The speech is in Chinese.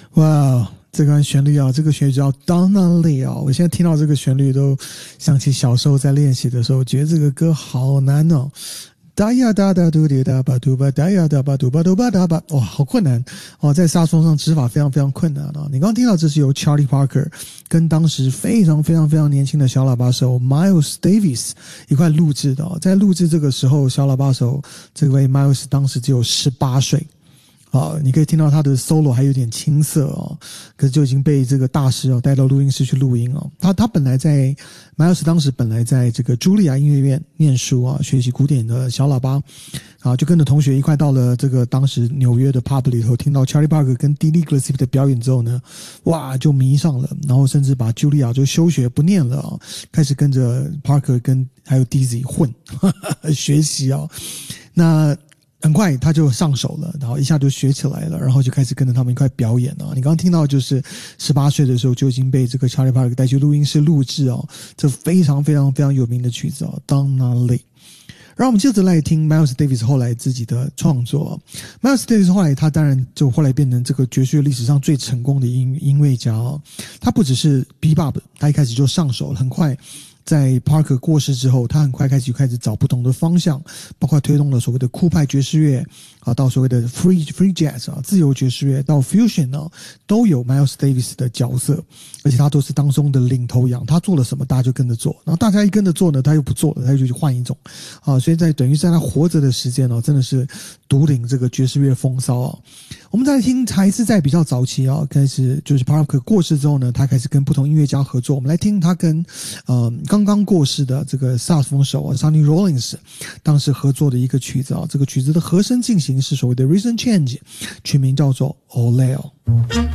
哇，这段旋律啊，这个旋律叫 Donna Lee 啊，我现在听到这个旋律都想起小时候在练习的时候，觉得这个歌好难哦。哒呀哒哒嘟滴哒吧嘟吧哒呀哒吧嘟吧嘟吧哒吧，哇，好困难哦，在萨克斯风上指法非常非常困难啊。你刚刚听到这是由 Charlie Parker 跟当时非常非常非常年轻的小喇叭手 Miles Davis 一块录制的哦。在录制这个时候，小喇叭手这位 Miles 当时只有18岁。你可以听到他的 solo 还有点青涩哦，可是就已经被这个大师带到录音室去录音哦。他本来在 Miles 当时本来在这个茱莉亚音乐院念书啊，学习古典的小喇叭啊，就跟着同学一块到了这个当时纽约的 pub 里头，听到 Charlie Parker 跟 Dizzy Gillespie 的表演之后呢，哇，就迷上了，然后甚至把茱莉亚就休学不念了啊，开始跟着 Parker 跟还有 Dizzy 混学习啊，那。很快他就上手了，然后一下就学起来了，然后就开始跟着他们一块表演了。你刚刚听到就是18岁的时候就已经被这个 Charlie Parker 带去录音室录制哦，这非常非常非常有名的曲子哦 Donna Lee。然后我们接着来听 Miles Davis 后来自己的创作。Miles Davis 后来他当然就后来变成这个爵士乐历史上最成功的音乐家哦。他不只是 Bebop， 他一开始就上手了，很快。在 Parker 过世之后，他很快开始找不同的方向，包括推动了所谓的酷派爵士乐啊，到所谓的 free jazz 啊，自由爵士乐，到 fusion 呢，都有 Miles Davis 的角色，而且他都是当中的领头羊，他做了什么，大家就跟着做，然后大家一跟着做呢，他又不做了，他就去换一种啊，所以等于在他活着的时间呢，真的是独领这个爵士乐风骚啊。我们再听，还是在比较早期啊，开始就是 Parker 过世之后呢，他开始跟不同音乐家合作。我们来听他跟刚刚过世的这个萨克斯风手Sonny Rollins 当时合作的一个曲子啊，这个曲子的和声进行是所谓的 Rhythm Change， 曲名叫做 Oleo。